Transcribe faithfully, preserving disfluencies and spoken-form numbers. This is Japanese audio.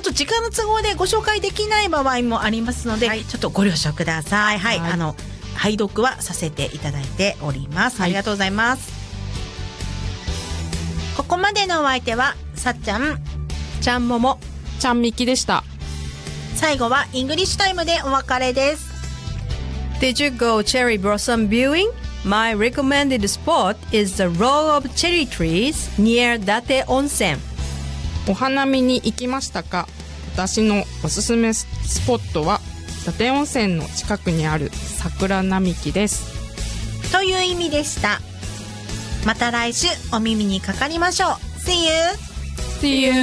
っと時間の都合でご紹介できない場合もありますので、はい、ちょっとご了承ください。はい、はい、あの拝読はさせていただいております。ありがとうございます。ここまでのお相手はさっちゃん、 ちゃんもも、ちゃんみきでした。 最後はイングリッシュタイムでお別れです。 Did you go cherry blossom viewing? My recommended spot is the row of cherry trees near Date Onsen. お花見に行きましたか？私のおすすめスポットは伊達温泉の近くにある桜並木です。 という意味でした。また来週お耳にかかりましょう。 See you! See you!